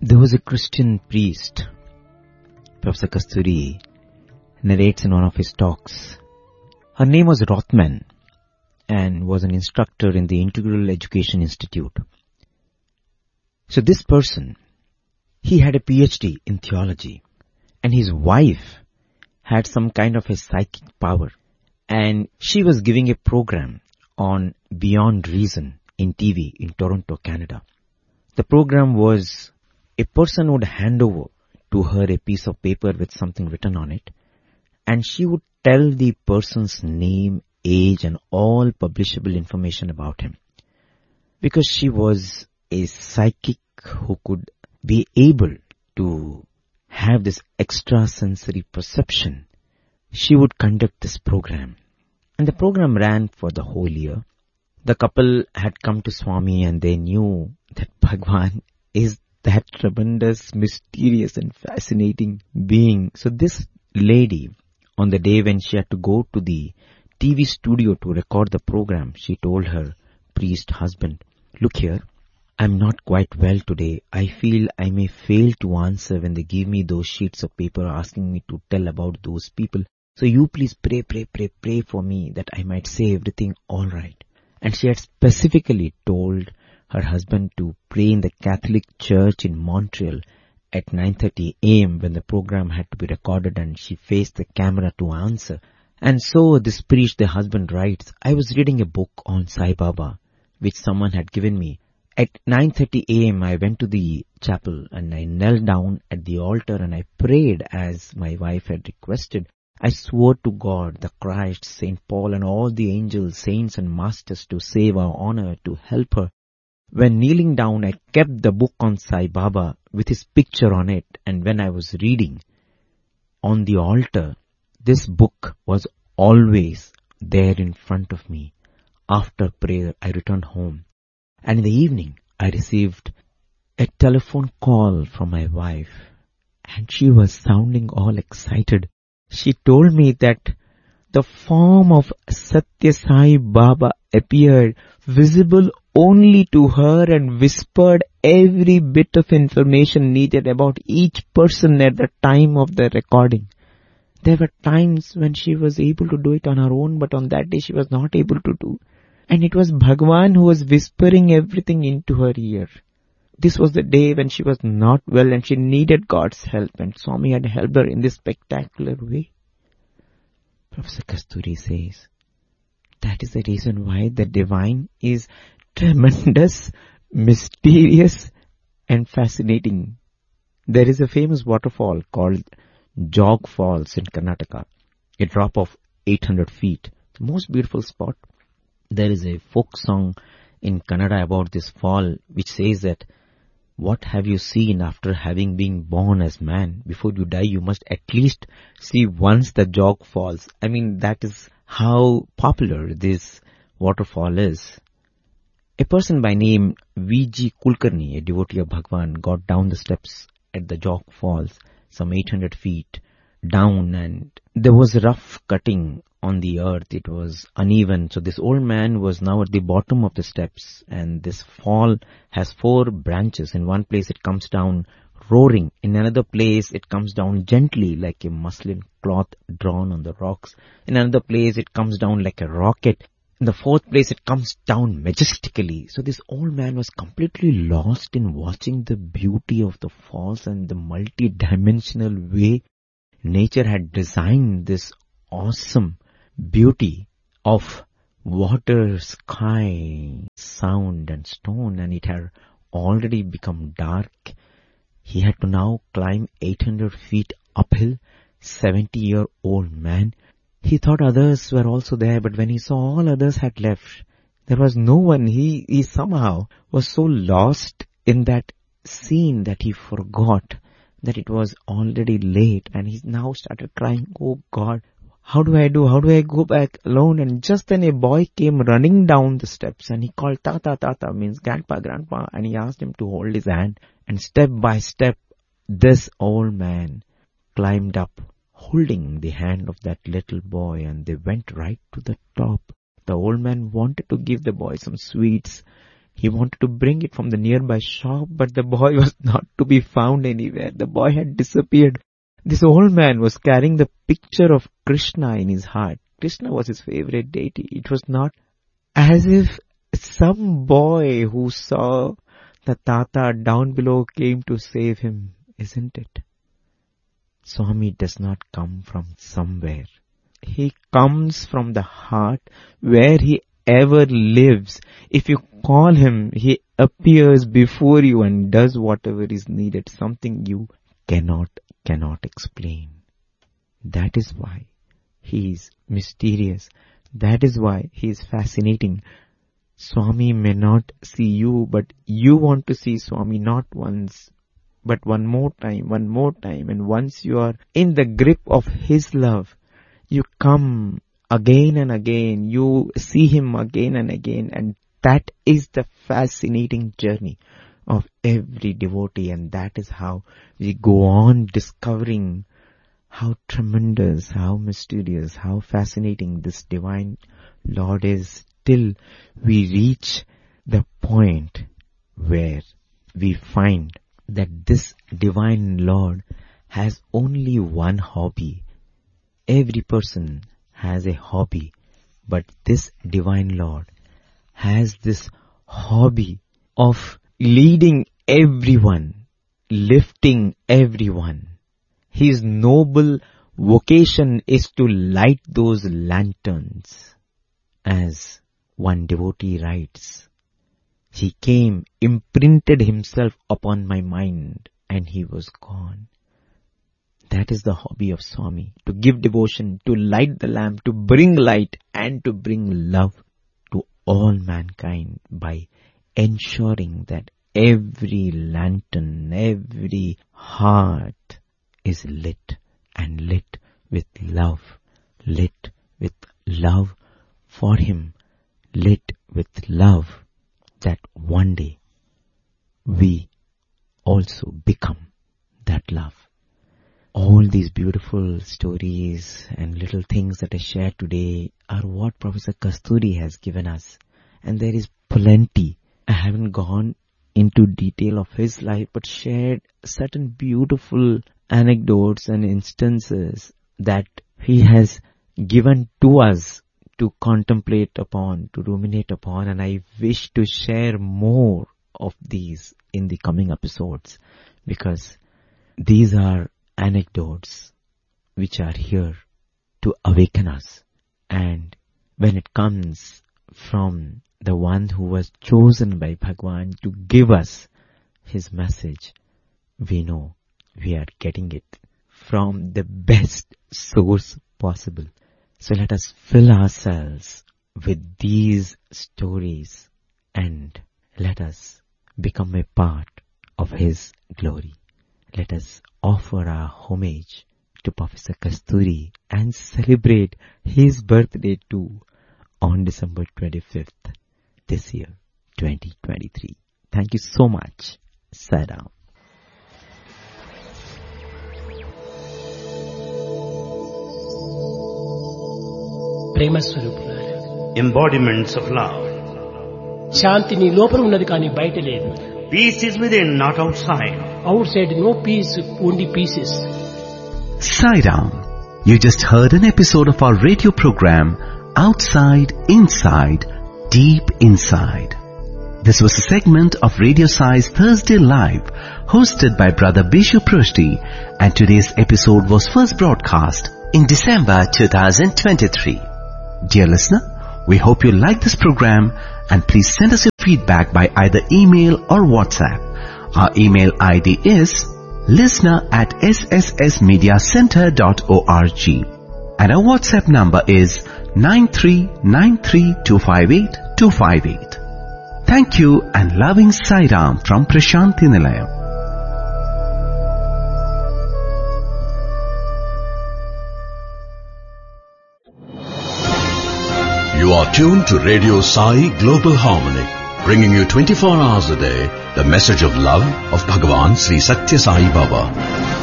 There was a Christian priest, Professor Kasturi narrates in one of his talks. Her name was Rothman and was an instructor in the Integral Education Institute. So this person, he had a PhD in theology, and his wife had some kind of a psychic power, and she was giving a program on Beyond Reason in TV in Toronto, Canada. The program was a person would hand over to her a piece of paper with something written on it, and she would tell the person's name, age, and all publishable information about him. Because she was a psychic who could be able to have this extrasensory perception, she would conduct this program. And the program ran for the whole year. The couple had come to Swami and they knew that Bhagwan is that tremendous, mysterious and fascinating being. So this lady, on the day when she had to go to the TV studio to record the program, she told her priest husband, "Look here, I'm not quite well today. I feel I may fail to answer when they give me those sheets of paper asking me to tell about those people. So you please pray for me that I might say everything all right." And she had specifically told her husband to pray in the Catholic Church in Montreal at 9:30 a.m. when the program had to be recorded, and she faced the camera to answer. And so this priest, the husband, writes, "I was reading a book on Sai Baba, which someone had given me. At 9:30 a.m. I went to the chapel and I knelt down at the altar and I prayed as my wife had requested. I swore to God, the Christ, St. Paul and all the angels, saints and masters to save our honor, to help her. When kneeling down, I kept the book on Sai Baba with his picture on it, and when I was reading on the altar, this book was always there in front of me. After prayer, I returned home, and in the evening, I received a telephone call from my wife, and she was sounding all excited. She told me that the form of Satya Sai Baba appeared visible only to her and whispered every bit of information needed about each person at the time of the recording. There were times when she was able to do it on her own, but on that day she was not able to do. And it was Bhagwan who was whispering everything into her ear. This was the day when she was not well and she needed God's help, and Swami had helped her in this spectacular way." Professor Kasturi says, that is the reason why the divine is tremendous, mysterious and fascinating. There is a famous waterfall called Jog Falls in Karnataka, a drop of 800 feet. The most beautiful spot. There is a folk song in Kannada about this fall which says that, "What have you seen after having been born as man? Before you die, you must at least see once the Jog Falls." I mean, that is how popular this waterfall is. A person by name V.G. Kulkarni, a devotee of Bhagwan, got down the steps at the Jog Falls, some 800 feet down, and there was rough cutting on the earth. It was uneven. So this old man was now at the bottom of the steps, and this fall has 4 branches. In one place it comes down roaring. In another place it comes down gently like a muslin cloth drawn on the rocks. In another place it comes down like a rocket. In the 4th place it comes down majestically. So this old man was completely lost in watching the beauty of the falls and the multi-dimensional way nature had designed this awesome beauty of water, sky, sound and stone, and it had already become dark. He had to now climb 800 feet uphill, 70-year-old man. He thought others were also there, but when he saw all others had left, there was no one. He somehow was so lost in that scene that he forgot that it was already late, and he now started crying, "Oh God, how do I do? How do I go back alone?" And just then a boy came running down the steps and he called Tata. Tata means grandpa, and he asked him to hold his hand. And step by step, this old man climbed up, holding the hand of that little boy, and they went right to the top. The old man wanted to give the boy some sweets, He wanted to bring it from the nearby shop, but the boy was not to be found anywhere. The boy had disappeared. This old man was carrying the picture of Krishna in his heart. Krishna was his favorite deity. It was not as if some boy who saw the Tata down below came to save him, isn't it? Swami does not come from somewhere. He comes from the heart where he ever lives. If you call him, he appears before you and does whatever is needed, something you cannot explain. That is why he is mysterious. That is why he is fascinating. Swami may not see you, but you want to see Swami not once, but one more time. And once you are in the grip of his love, you come again and again. You see him again and again. And that is the fascinating journey of every devotee. And that is how we go on discovering how tremendous, how mysterious, how fascinating this divine Lord is, till we reach the point where we find that this divine Lord has only one hobby. Every person has a hobby, but this divine Lord has this hobby of leading everyone, lifting everyone. His noble vocation is to light those lanterns. As one devotee writes, he came, imprinted himself upon my mind, and he was gone. That is the hobby of Swami, to give devotion, to light the lamp, to bring light and to bring love to all mankind by ensuring that every lantern, every heart is lit, and lit with love for him, lit with love, that one day we also become that love. All these beautiful stories and little things that I shared today are what Professor Kasturi has given us. And there is plenty. I haven't gone into detail of his life, but shared certain beautiful anecdotes and instances that he has given to us to contemplate upon, to ruminate upon. And I wish to share more of these in the coming episodes, because these are anecdotes which are here to awaken us. And when it comes from the one who was chosen by Bhagwan to give us his message, we know we are getting it from the best source possible. So let us fill ourselves with these stories and let us become a part of his glory. Let us offer our homage to Professor Kasturi and celebrate his birthday too on December 25th this year, 2023. Thank you so much. Sadam. ప్రేమ స్వరూపులారా, embodiments of love. శాంతి నీ లోపల ఉన్నది కానీ బయట లేదు. Peace is within, not outside. Out side no piece, only pieces. Sai Ram. You just heard an episode of our radio program, Outside, Inside, Deep Inside. This was a segment of Radio Sai's Thursday Live, hosted by Brother Bishu Prushti, and today's episode was first broadcast in December 2023. Dear listener, we hope you like this program, and please send us your feedback by either email or WhatsApp. Our email ID is listener@sssmediacenter.org, and our WhatsApp number is 9393258258. Thank you, and loving Sai Ram from Prashanti Nilayam. You are tuned to Radio Sai Global Harmony, bringing you 24 hours a day the message of love of Bhagavan Sri Satya Sai Baba.